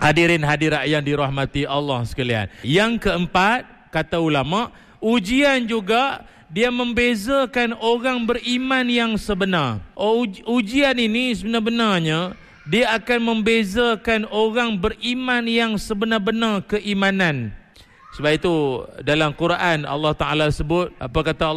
Hadirin hadirat yang dirahmati Allah sekalian. Yang keempat, kata ulama, ujian juga dia membezakan orang beriman yang sebenar. Ujian ini sebenarnya dia akan membezakan orang beriman yang sebenar-benar keimanan. Sebab itu dalam Quran Allah Ta'ala sebut, apa kata